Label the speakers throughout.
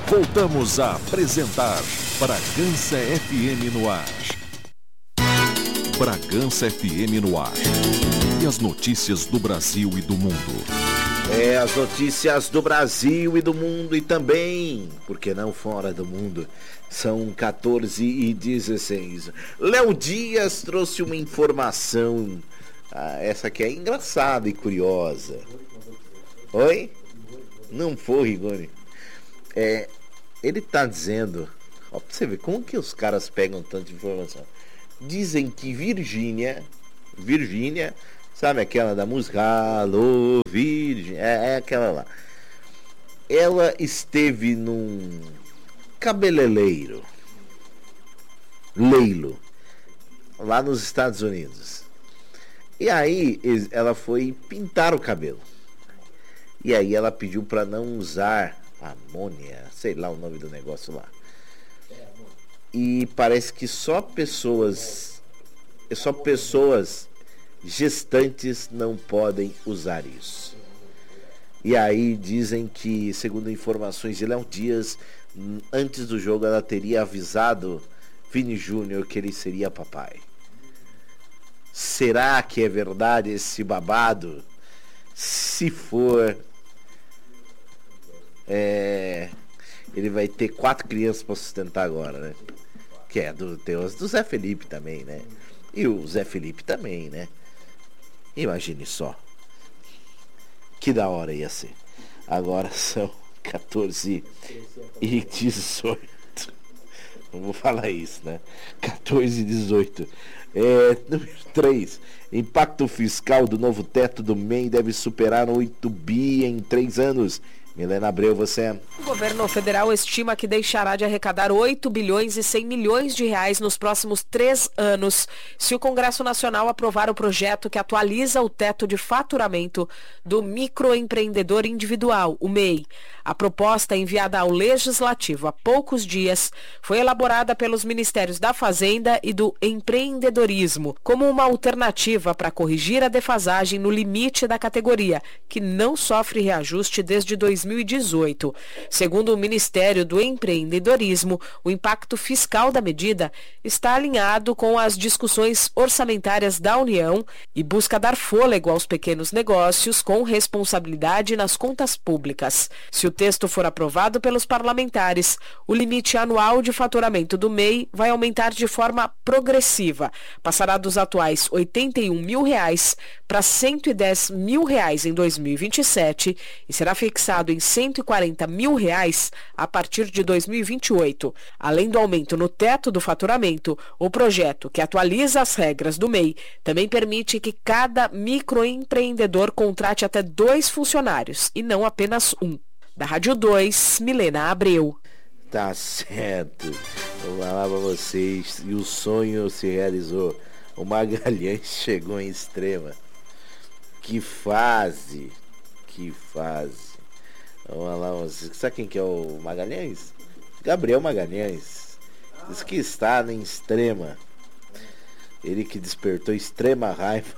Speaker 1: Voltamos a apresentar Bragança FM no ar. Bragança FM no ar. E as notícias do Brasil e do mundo.
Speaker 2: As notícias do Brasil e do mundo e também, por que não fora do mundo? São 14h16. Léo Dias trouxe uma informação, essa aqui é engraçada e curiosa. Oi? Não foi, Rigoni. Ele tá dizendo, ó, pra você ver como que os caras pegam tanta informação. Dizem que Virgínia, sabe aquela da música Alô Virgem, é aquela lá. Ela esteve num cabeleireiro, leilo, lá nos Estados Unidos. E aí ela foi pintar o cabelo. E aí ela pediu para não usar amônia, sei lá o nome do negócio lá. E parece que só pessoas gestantes não podem usar isso. E aí dizem que, segundo informações de Léo Dias, antes do jogo ela teria avisado Vini Júnior que ele seria papai. Será que é verdade esse babado? Se for, ele vai ter 4 crianças para sustentar agora, né? Que é do Zé Felipe também, né? E o Zé Felipe também, né? Imagine só. Que da hora ia ser. Agora são 14h18. Não vou falar isso, né? 14h18. Número 3. Impacto fiscal do novo teto do MEI deve superar 8 bi em 3 anos. Milena Abreu, você.
Speaker 3: O governo federal estima que deixará de arrecadar 8 bilhões e 100 milhões de reais nos próximos 3 anos, se o Congresso Nacional aprovar o projeto que atualiza o teto de faturamento do microempreendedor individual, o MEI. A proposta, enviada ao Legislativo há poucos dias, foi elaborada pelos Ministérios da Fazenda e do Empreendedorismo, como uma alternativa para corrigir a defasagem no limite da categoria, que não sofre reajuste desde 2018. Segundo o Ministério do Empreendedorismo, o impacto fiscal da medida está alinhado com as discussões orçamentárias da União e busca dar fôlego aos pequenos negócios com responsabilidade nas contas públicas. Se o texto for aprovado pelos parlamentares, o limite anual de faturamento do MEI vai aumentar de forma progressiva. Passará dos atuais R$ 81 mil para R$ 110 mil em 2027 e será fixado em R$ 140 mil a partir de 2028. Além do aumento no teto do faturamento, o projeto, que atualiza as regras do MEI, também permite que cada microempreendedor contrate até 2 funcionários e não apenas um. Da Rádio 2, Milena Abreu.
Speaker 2: Tá certo. Vou falar pra vocês. E o sonho se realizou. O Magalhães chegou em Extrema. Que fase. Vamos lá. Sabe quem que é o Magalhães? Gabriel Magalhães. Diz que está em Extrema. Ele que despertou extrema raiva.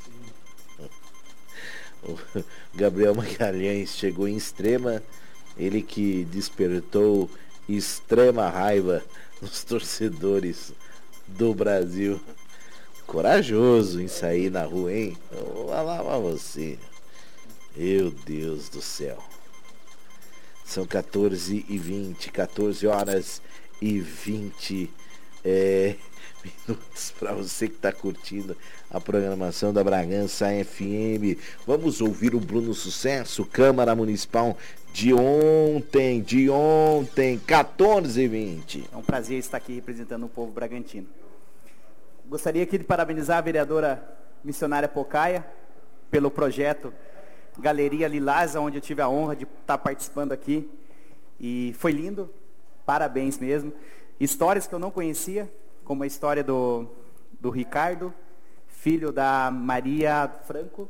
Speaker 2: O Gabriel Magalhães chegou em Extrema, ele que despertou extrema raiva nos torcedores do Brasil. Corajoso em sair na rua, hein? Vou falar pra você. Meu Deus do céu. São 14h20, 14 horas e 20 minutos para você que está curtindo a programação da Bragança FM. Vamos ouvir o Bruno Sucesso, Câmara Municipal de ontem, 14h20.
Speaker 4: É um prazer estar aqui representando o povo bragantino. Gostaria aqui de parabenizar a vereadora missionária Pocaia pelo projeto Galeria Lilás, onde eu tive a honra de estar participando aqui. E foi lindo, parabéns mesmo. Histórias que eu não conhecia, como a história do Ricardo, filho da Maria Franco,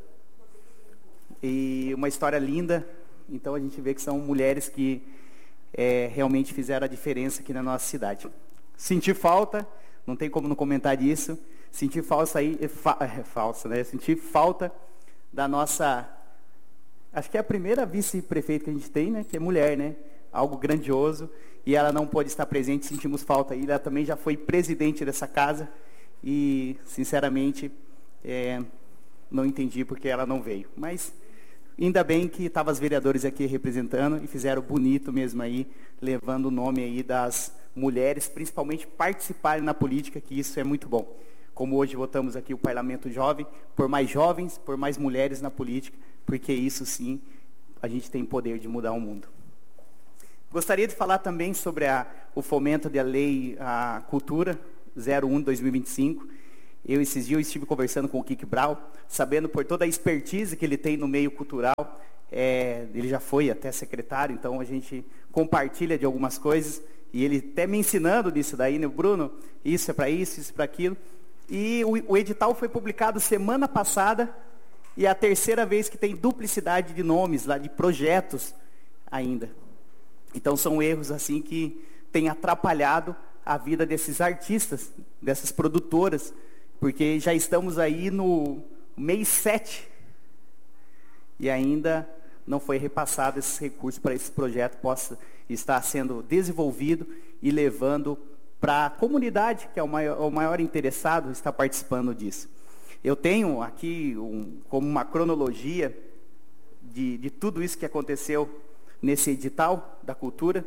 Speaker 4: e uma história linda. Então a gente vê que são mulheres que realmente fizeram a diferença aqui na nossa cidade. Senti falta, não tem como não comentar disso, senti falta né? Senti falta da nossa, acho que é a primeira vice-prefeita que a gente tem, né? Que é mulher, né? algo grandioso, e ela não pôde estar presente, sentimos falta. E ela também já foi presidente dessa casa, e, sinceramente, não entendi porque ela não veio. Mas, ainda bem que estavam os vereadores aqui representando, e fizeram bonito mesmo aí, levando o nome aí das mulheres, principalmente participarem na política, que isso é muito bom. Como hoje votamos aqui o Parlamento Jovem, por mais jovens, por mais mulheres na política, porque isso sim, a gente tem poder de mudar o mundo. Gostaria de falar também sobre o fomento da lei à cultura 01/2025. Esses dias, eu estive conversando com o Kik Brau, sabendo por toda a expertise que ele tem no meio cultural. Ele já foi até secretário, então a gente compartilha de algumas coisas. E ele até me ensinando disso daí, né, Bruno? Isso é para isso para aquilo. E o edital foi publicado semana passada, e é a terceira vez que tem duplicidade de nomes lá, de projetos ainda. Então são erros assim que têm atrapalhado a vida desses artistas, dessas produtoras, porque já estamos aí no mês 7 e ainda não foi repassado esses recursos para esse projeto possa estar sendo desenvolvido e levando para a comunidade, que é o maior interessado, está participando disso. Eu tenho aqui como uma cronologia de tudo isso que aconteceu nesse edital da cultura.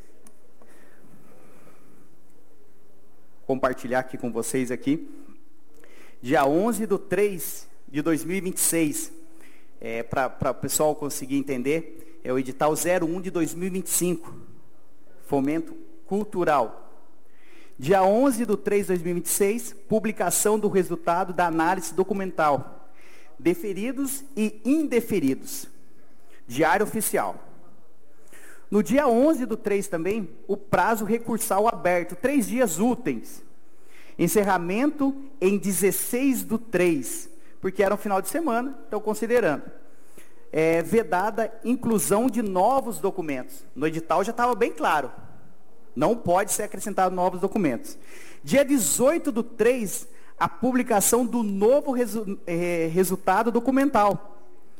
Speaker 4: Compartilhar aqui com vocês aqui. Dia 11/3/2026, para o pessoal conseguir entender, é o edital 01/2025, fomento cultural. Dia 11/3/2026, publicação do resultado da análise documental, deferidos e indeferidos, Diário Oficial. No dia 11/3 também, o prazo recursal aberto, 3 dias úteis. Encerramento em 16/3, porque era um final de semana, então considerando. Vedada inclusão de novos documentos. No edital já estava bem claro. Não pode ser acrescentado novos documentos. Dia 18/3, a publicação do novo resultado documental.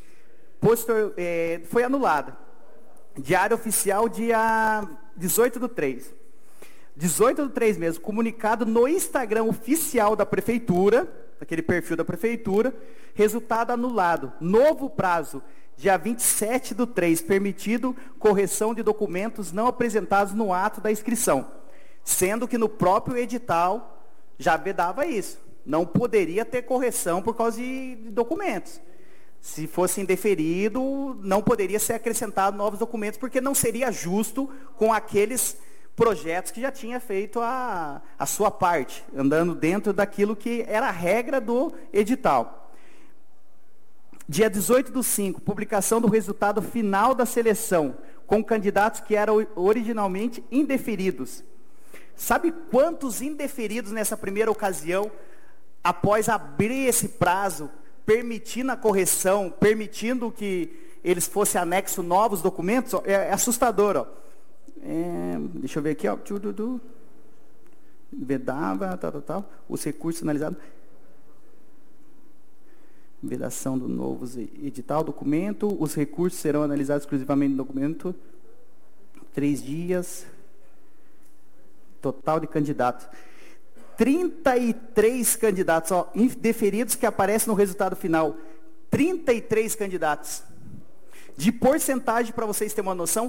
Speaker 4: Foi anulada. Diário Oficial, dia 18/3. 18/3 mesmo, comunicado no Instagram oficial da Prefeitura, aquele perfil da Prefeitura, resultado anulado. Novo prazo, dia 27/3, permitido correção de documentos não apresentados no ato da inscrição. Sendo que no próprio edital já vedava isso. Não poderia ter correção por causa de documentos. Se fosse indeferido, não poderia ser acrescentado novos documentos, porque não seria justo com aqueles projetos que já tinha feito a sua parte, andando dentro daquilo que era a regra do edital. Dia 18/5, publicação do resultado final da seleção, com candidatos que eram originalmente indeferidos. Sabe quantos indeferidos nessa primeira ocasião, após abrir esse prazo, permitindo a correção, permitindo que eles fossem anexo novos documentos? É assustador, ó. Deixa eu ver aqui, ó. Vedava, tal. Os recursos analisados. Vedação do novo edital, documento. Os recursos serão analisados exclusivamente no documento. 3 dias. Total de candidatos. 33 candidatos, ó, indeferidos que aparecem no resultado final. 33 candidatos. De porcentagem, para vocês terem uma noção,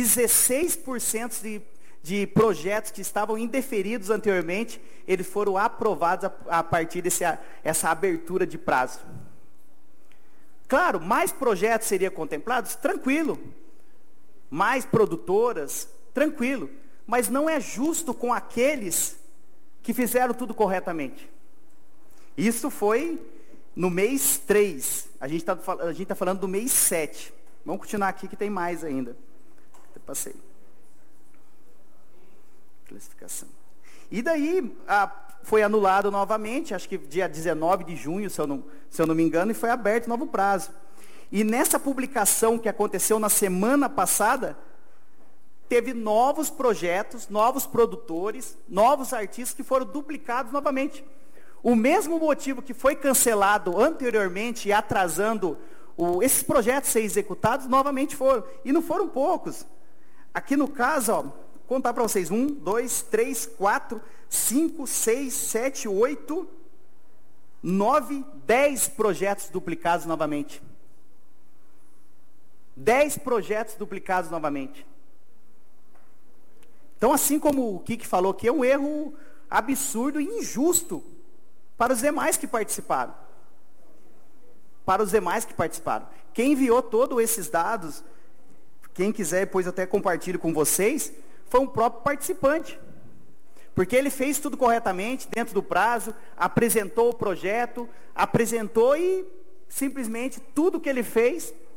Speaker 4: 16% de projetos que estavam indeferidos anteriormente, eles foram aprovados a partir dessa abertura de prazo. Claro, mais projetos seriam contemplados? Tranquilo. Mais produtoras? Tranquilo. Mas não é justo com aqueles que fizeram tudo corretamente. Isso foi no mês 3. A gente tá falando do mês 7. Vamos continuar aqui que tem mais ainda. Até passei. Classificação. E daí foi anulado novamente, acho que dia 19 de junho, se eu não me engano, e foi aberto novo prazo. E nessa publicação que aconteceu na semana passada, teve novos projetos, novos produtores, novos artistas que foram duplicados novamente. O mesmo motivo que foi cancelado anteriormente e atrasando esses projetos ser executados, novamente foram. E não foram poucos. Aqui no caso, ó, vou contar para vocês. 1, 2, 3, 4, 5, 6, 7, 8, 9, 10 projetos duplicados novamente. 10 projetos duplicados novamente. Então, assim como o Kiki falou aqui, é um erro absurdo e injusto para os demais que participaram. Para os demais que participaram. Quem enviou todos esses dados, quem quiser depois eu até compartilho com vocês, foi um próprio participante. Porque ele fez tudo corretamente, dentro do prazo, apresentou o projeto, apresentou e simplesmente tudo que ele fez